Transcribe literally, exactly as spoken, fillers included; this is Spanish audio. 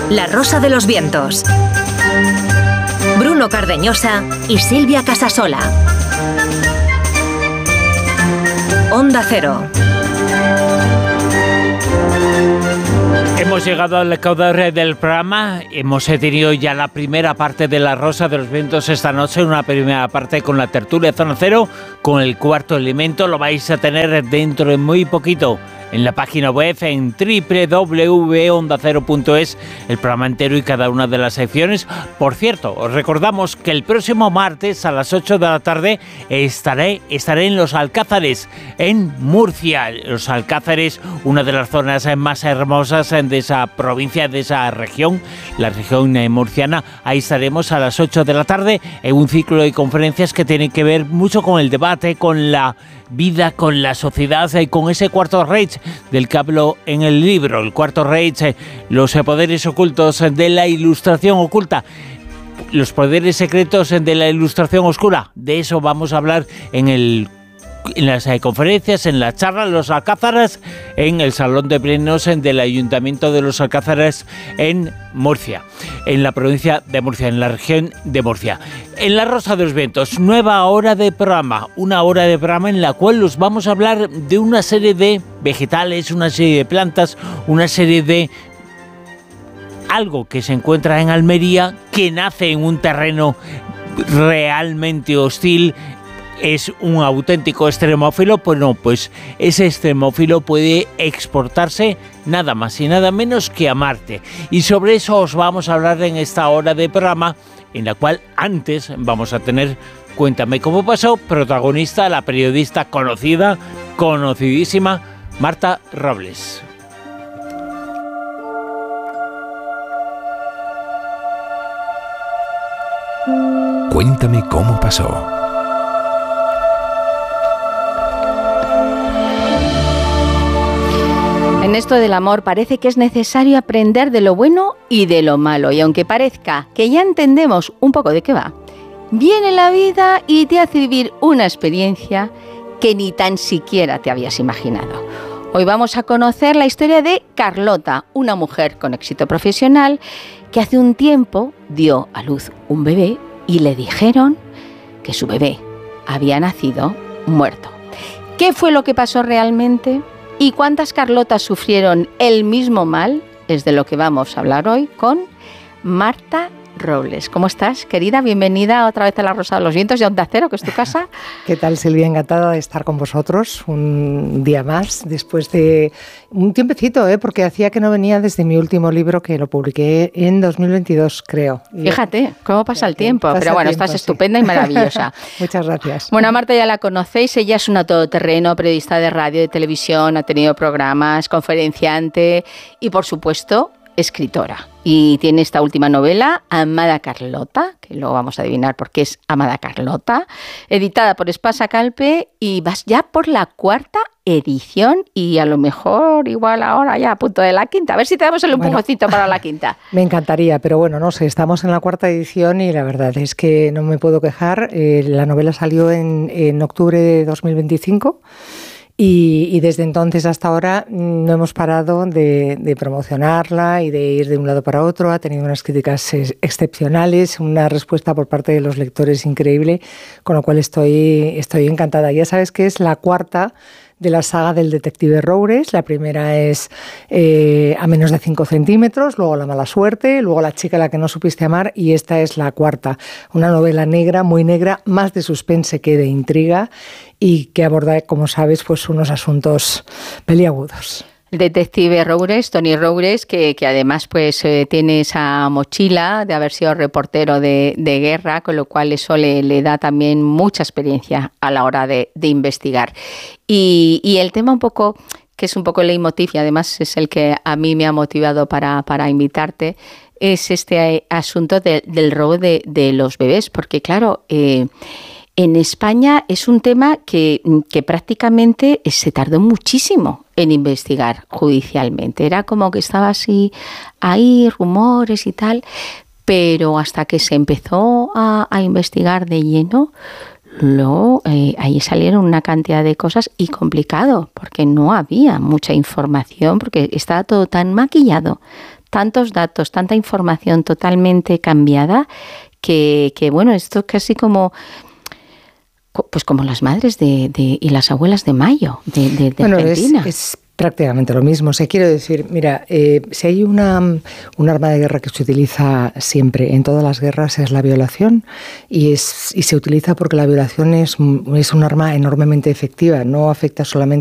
La Rosa de los Vientos. Bruno Cardeñosa y Silvia Casasola. Onda Cero. Hemos llegado al caudal del programa. Hemos tenido ya la primera parte de La Rosa de los Vientos esta noche, una primera parte con la tertulia Zona Cero, con el cuarto elemento. Lo vais a tener dentro de muy poquito en la página web, en doble u doble u doble u punto onda cero punto es, el programa entero y cada una de las secciones. Por cierto, os recordamos que el próximo martes a las ocho de la tarde estaré, estaré en Los Alcázares, en Murcia. Los Alcázares, una de las zonas más hermosas de esa provincia, de esa región, la región murciana. Ahí estaremos a las ocho de la tarde en un ciclo de conferencias que tiene que ver mucho con el debate, con la vida, con la sociedad y con ese cuarto Reich del que hablo en el libro, el cuarto Reich, los poderes ocultos de la ilustración oculta, los poderes secretos de la ilustración oscura. De eso vamos a hablar en el en las eh, conferencias, en las charlas, Los Alcázares, en el Salón de Plenos del Ayuntamiento de Los Alcázares en Murcia, en la provincia de Murcia, en la región de Murcia. En La Rosa de los Vientos, nueva hora de programa, una hora de programa en la cual os vamos a hablar de una serie de vegetales, una serie de plantas, una serie de algo que se encuentra en Almería, que nace en un terreno realmente hostil. Es un auténtico extremófilo. Pues no, pues ese extremófilo puede exportarse nada más y nada menos que a Marte. Y sobre eso os vamos a hablar en esta hora de programa, en la cual antes vamos a tener Cuéntame cómo pasó, protagonista, la periodista conocida, conocidísima, Marta Robles. Cuéntame cómo pasó. En esto del amor parece que es necesario aprender de lo bueno y de lo malo. Y aunque parezca que ya entendemos un poco de qué va, viene la vida y te hace vivir una experiencia que ni tan siquiera te habías imaginado. Hoy vamos a conocer la historia de Carlota, una mujer con éxito profesional que hace un tiempo dio a luz un bebé y le dijeron que su bebé había nacido muerto. ¿Qué fue lo que pasó realmente? ¿Y cuántas Carlotas sufrieron el mismo mal? Es de lo que vamos a hablar hoy con Marta Robles. ¿Cómo estás, querida? Bienvenida otra vez a La Rosa de los Vientos de Onda Cero, que es tu casa. ¿Qué tal, Silvia? Encantada de estar con vosotros un día más, después de un tiempecito, ¿eh? Porque hacía que no venía desde mi último libro, que lo publiqué en dos mil veintidós, creo. Fíjate, cómo pasa el tiempo. Pasa Pero bueno, tiempo, estás sí. estupenda y maravillosa. Muchas gracias. Bueno, a Marta ya la conocéis, ella es una todoterreno, periodista de radio, de televisión, ha tenido programas, conferenciante y, por supuesto, escritora. Y tiene esta última novela, Amada Carlota, que luego vamos a adivinar por qué es Amada Carlota, editada por Espasa Calpe, y vas ya por la cuarta edición y a lo mejor igual ahora ya a punto de la quinta. A ver si te damos el empujoncito bueno, para la quinta. Me encantaría, pero bueno, no sé, estamos en la cuarta edición y la verdad es que no me puedo quejar. Eh, la novela salió en, en octubre de dos mil veinticinco. Y, y desde entonces hasta ahora no hemos parado de, de promocionarla y de ir de un lado para otro. Ha tenido unas críticas ex- excepcionales, una respuesta por parte de los lectores increíble, con lo cual estoy, estoy encantada. Ya sabes que es la cuarta de la saga del detective Roures. La primera es eh, A menos de cinco centímetros, luego La mala suerte, luego La chica a la que no supiste amar, y esta es la cuarta. Una novela negra, muy negra, más de suspense que de intriga, y que aborda, como sabes, pues unos asuntos peliagudos. El detective Roures, Tony Roures, que, que además pues eh, tiene esa mochila de haber sido reportero de, de guerra, con lo cual eso le, le da también mucha experiencia a la hora de, de investigar. Y, y el tema un poco, que es un poco el leitmotiv, y además es el que a mí me ha motivado para, para invitarte, es este asunto de, del robo de, de los bebés, porque claro, eh, en España es un tema que, que prácticamente se tardó muchísimo en investigar judicialmente. Era como que estaba así, hay rumores y tal, pero hasta que se empezó a, a investigar de lleno, luego eh, ahí salieron una cantidad de cosas y complicado, porque no había mucha información, porque estaba todo tan maquillado, tantos datos, tanta información totalmente cambiada, que, que bueno, esto es casi como... Pues como las madres de, de y las abuelas de Mayo, de, de, de bueno, Argentina. Es, es prácticamente lo mismo. O sea, quiero decir, mira, eh, si hay una, un arma de guerra que se utiliza siempre en todas las guerras es la violación, y es y se utiliza porque la violación es, es un arma enormemente efectiva, no afecta solamente